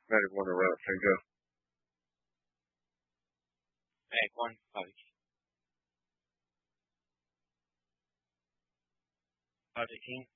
Ready one around and go. Mag 1, Bobby. Project King.